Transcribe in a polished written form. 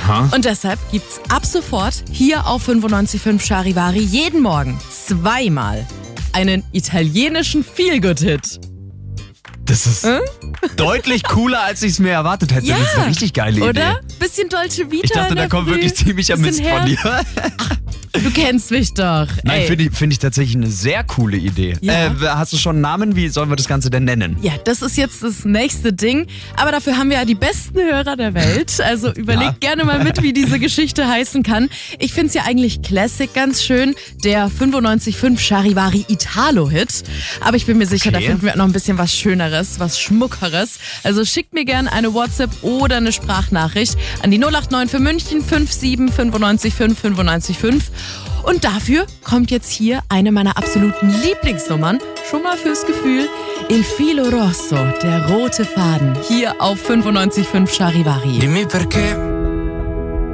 Aha. Und deshalb gibt's ab sofort hier auf 95.5 Charivari jeden Morgen zweimal einen italienischen Feelgood-Hit. Das ist deutlich cooler, als ich es mir erwartet hätte. Ja, Das ist eine richtig geile Idee. Oder? Bisschen Dolce Vita. Ich dachte, in da der kommt Früh, wirklich ziemlicher Mist bisschen von dir. Du kennst mich doch. Nein, Ey. finde ich tatsächlich eine sehr coole Idee. Ja. Hast du schon einen Namen? Wie sollen wir das Ganze denn nennen? Ja, das ist jetzt das nächste Ding. Aber dafür haben wir ja die besten Hörer der Welt. Also überlegt gerne mal mit, wie diese Geschichte heißen kann. Ich finde es ja eigentlich Classic ganz schön. Der 95.5 Charivari Italo-Hit. Aber ich bin mir sicher, da Okay. finden wir auch noch ein bisschen was Schöneres, was Schmuckeres. Also schickt mir gerne eine WhatsApp oder eine Sprachnachricht an die 089 für München 57 95 5 95 5. Und dafür kommt jetzt hier eine meiner absoluten Lieblingsnummern. Schon mal fürs Gefühl. Il Filo Rosso, der rote Faden. Hier auf 95.5 Charivari. Dimmi perché